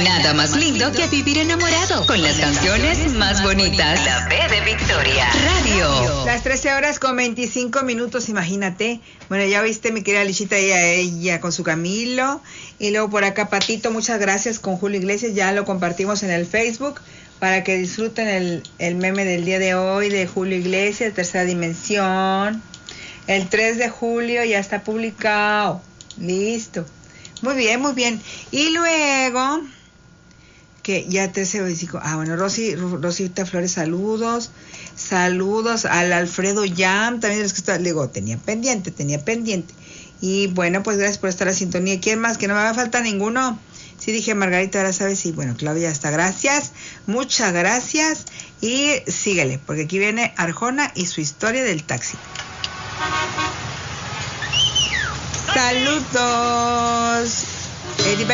Nada más lindo que vivir enamorado con las canciones más bonitas. La B de Victoria Radio. Las 13:25, imagínate. Bueno, ya viste mi querida Lichita, ella con su Camilo. Y luego por acá Patito, muchas gracias, con Julio Iglesias. Ya lo compartimos en el Facebook para que disfruten el meme del día de hoy de Julio Iglesias, Tercera Dimensión. El 3 de julio ya está publicado. Listo. Muy bien, muy bien. Y luego, que ya 13:25. Bueno, Rosita Flores, saludos. Saludos al Alfredo Yam, también de los que está, le digo, tenía pendiente. Y bueno, pues gracias por estar a sintonía. ¿Quién más? Que no me va a faltar ninguno. Sí, dije Margarita, ahora sabes. Y bueno, Claudia está. Gracias. Muchas gracias. Y síguele, porque aquí viene Arjona y su historia del taxi. Saludos.